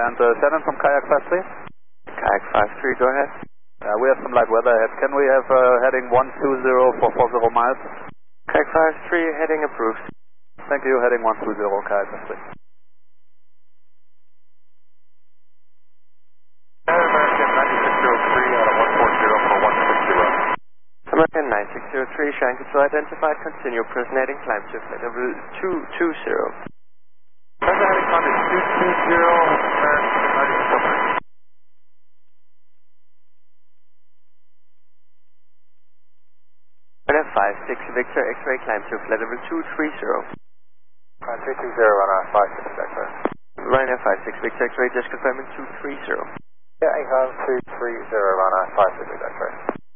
And Shannon from Kayak 53? Kayak 53, go ahead. We have some light weather ahead. Can we have heading 120 for 40 miles? Kayak 53, heading approved. Thank you, heading 120, Kayak 53. American 9603 out of 140 for 160. American 9603, shine control identified, continue, personating, climb to flight level 220. Present heading on is 220, American 9603. Runway 56 Victor X-ray, climb to flight level 230. 220 on our 56 X-ray. Runway 56 Victor X-ray, just confirming 230. Yeah, 230 on our 56 X-ray.